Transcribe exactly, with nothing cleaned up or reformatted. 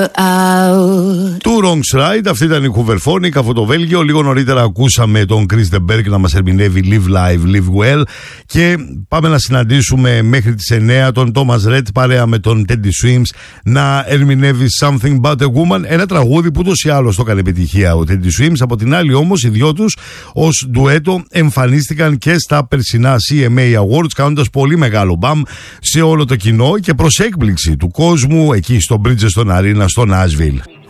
Του Wrong Side, αυτή ήταν η Hooverphonic από το Βέλγιο. Λίγο νωρίτερα ακούσαμε τον Chris de Burgh να μας ερμηνεύει Live Live, Live Well. Και πάμε να συναντήσουμε μέχρι τις εννιά τον Thomas Rhett παρέα με τον Teddy Swims να ερμηνεύει Something About a Woman. Ένα τραγούδι που ούτως ή άλλως το έκανε επιτυχία ο Teddy Swims. Από την άλλη όμως οι δυο τους ως ντουέτο εμφανίστηκαν και στα περσινά σι εμ έι Awards, κάνοντας πολύ μεγάλο μπαμ σε όλο το κοινό και προς έκπληξη του κόσμου εκεί στο Bridgestone Arena στο Nashville.